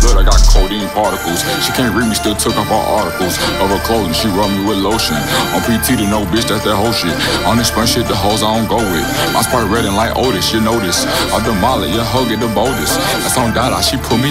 hood, I got codeine particles. She can't read me, still took off all articles of her clothing. She rub me with lotion. On PT to no bitch, that's that whole shit. On this fun shit, the hoes I don't go with. My Sprite red and like Otis, you know this. I demolish, your hoe get the boldest. That's on Dada, she put me